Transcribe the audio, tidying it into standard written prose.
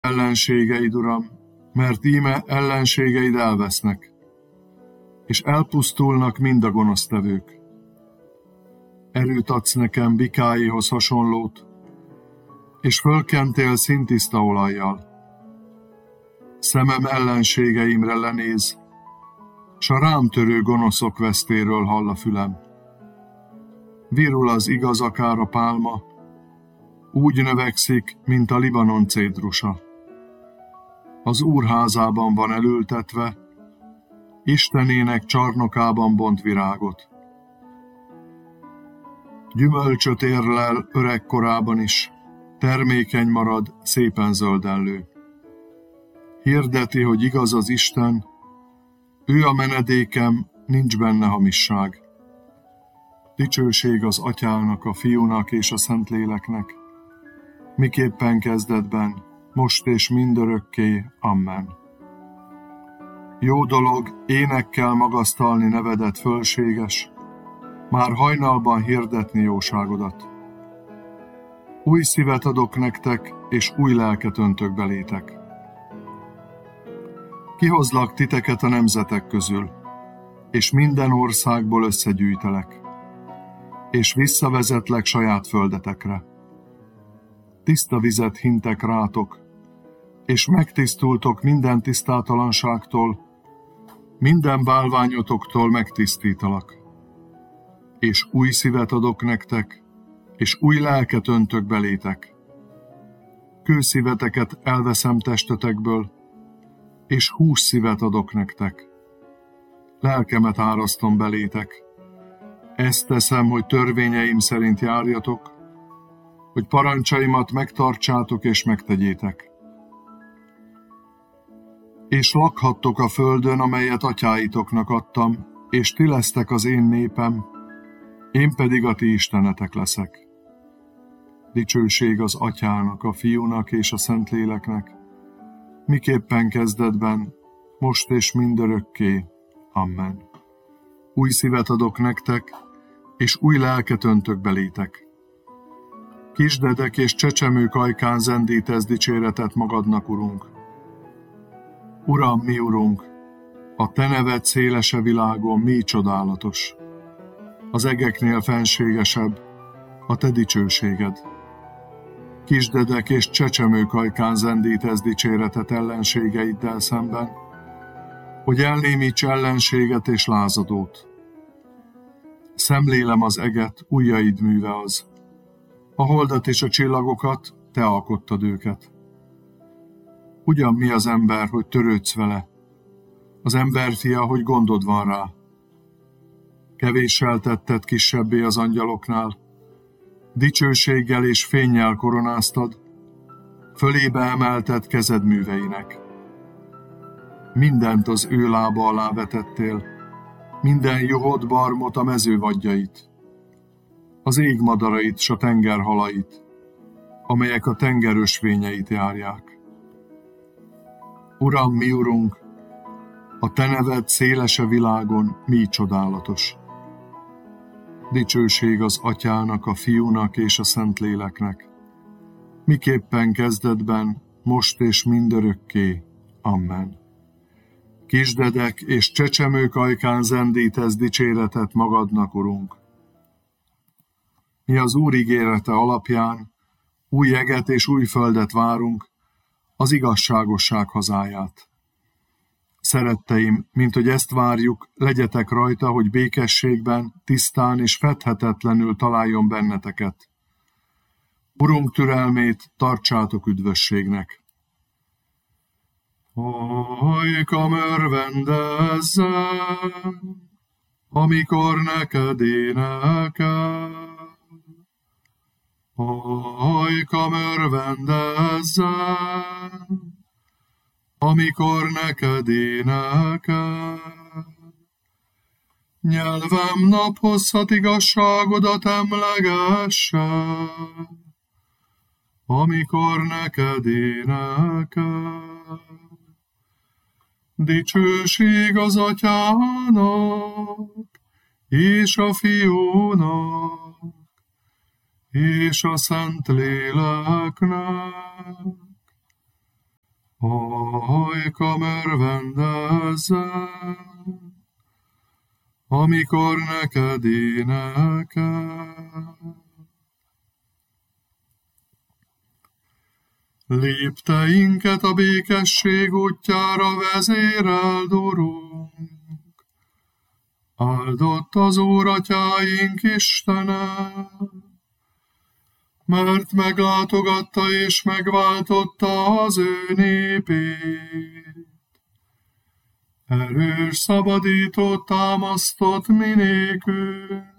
ellenségeid, Uram, mert íme ellenségeid elvesznek, és elpusztulnak mind a gonosztevők. Erőt adsz nekem bikáihoz hasonlót, és fölkentél színtiszta olajjal. Szemem ellenségeimre lenéz, s a rám törő gonoszok vesztéről hall a fülem. Virul az igaz akár a pálma, úgy növekszik, mint a Libanon cédrusa. Az Úr házában van elültetve, Istenének csarnokában bont virágot. Gyümölcsöt érlel öregkorában is, termékeny marad, szépen zöldellő. Hirdeti, hogy igaz az Isten, ő a menedékem, nincs benne hamisság. Dicsőség az Atyának, a Fiúnak és a Szentléleknek, miképpen kezdetben, most és mindörökké. Amen. Jó dolog énekkel magasztalni nevedet, fölséges, már hajnalban hirdetni jóságodat. Új szívet adok nektek, és új lelket öntök belétek. Kihozlak titeket a nemzetek közül, és minden országból összegyűjtelek, és visszavezetlek saját földetekre. Tiszta vizet hintek rátok, és megtisztultok minden tisztátalanságtól, minden bálványotoktól megtisztítalak. És új szívet adok nektek, és új lelket öntök belétek. Kőszíveteket elveszem testetekből, és hússzívet adok nektek. Lelkemet árasztom belétek. Ezt teszem, hogy törvényeim szerint járjatok, hogy parancsaimat megtartsátok és megtegyétek. És lakhattok a földön, amelyet atyáitoknak adtam, és ti lesztek az én népem, én pedig a ti istenetek leszek. Dicsőség az Atyának, a Fiúnak és a Szentléleknek, miképpen kezdetben, most és mindörökké. Amen. Új szívet adok nektek, és új lelket öntök belétek. Kisdedek és csecsemők ajkán zendítesz dicséretet magadnak, Urunk. Uram, mi Urunk, a te neved szélese világon mi csodálatos. Az egeknél fenségesebb a te dicsőséged. Kisdedek és csecsemők ajkán zendítesz dicséretet ellenségeiddel szemben, hogy elnémíts ellenséget és lázadót. Szemlélem az eget, ujjaid műve az. A holdat és a csillagokat, te alkottad őket. Ugyan mi az ember, hogy törődsz vele? Az emberfia, hogy gondod van rá. Kevéssel tetted kisebbé az angyaloknál, dicsőséggel és fénnyel koronáztad, fölébe emelted kezed műveinek. Mindent az ő lába alá vetettél, minden juhot, barmot, a mező vadjait, az ég madarait s a tenger halait, amelyek a tenger ösvényeit járják. Uram, mi Urunk, a te neved szélese világon mi csodálatos. Dicsőség az Atyának, a Fiúnak és a Szentléleknek, miképpen kezdetben, most és mindörökké. Amen. Kisdedek és csecsemők ajkán zendítesz dicséretet magadnak, Urunk. Mi az Úr ígérete alapján új eget és új földet várunk, az igazságosság hazáját. Szeretteim, mint hogy ezt várjuk, legyetek rajta, hogy békességben, tisztán és fedhetetlenül találjon benneteket. Urunk türelmét tartsátok üdvösségnek. Ajkam örvendezzen, amikor neked énekel. Ajkam örvendezzen, amikor neked énekel. Nyelvem naphosszat igazságodat emlegesse, amikor neked énekel. Dicsőség az Atyának, és a Fiúnak, és a Szentléleknek, Ajkam örvendezzen, amikor neked énekel. Lépteinket a békesség útjára vezéreld, Urunk. Áldott az Úr atyáink Istene, mert meglátogatta és megváltotta az ő népét. Erős szabadítót támasztott mi nékünk,